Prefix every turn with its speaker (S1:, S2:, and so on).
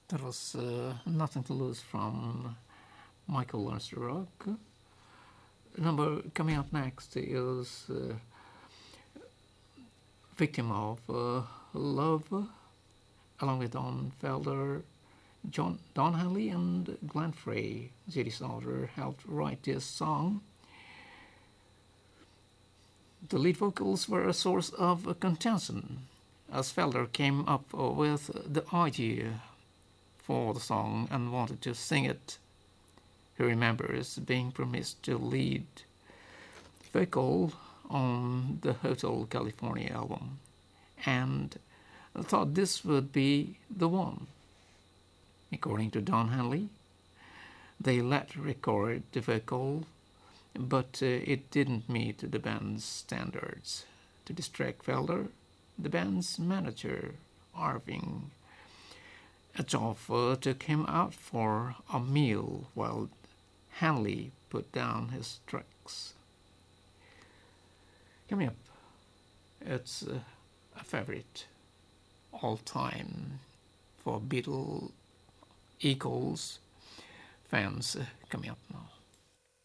S1: That was Nothing to Lose from Michael Learns to Rock. Number coming up next is Victim of Love, along with Don Felder, Don Henley, and Glenn Frey. J.D. Salinger helped write this song. The lead vocals were a source of contention, as Felder came up with the idea for the song and wanted to sing it. He remembers being promised to lead vocal on the Hotel California album and thought this would be the one. According to Don Henley, they let record the vocal, but it didn't meet the band's standards. To distract Felder, the band's manager, Irving Adolfo, took him out for a meal while Henley put down his tracks. Coming up, it's a favorite all time for Eagles fans coming up now.